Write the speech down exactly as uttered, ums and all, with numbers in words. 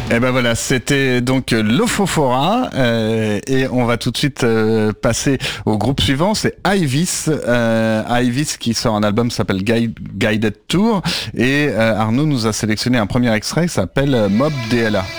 Et ben voilà, c'était donc Lofofora euh, et on va tout de suite euh, passer au groupe suivant, c'est Ivis. Euh, Ivis qui sort un album qui s'appelle Guide, Guided Tour et euh, Arnaud nous a sélectionné un premier extrait qui s'appelle Mob D L A.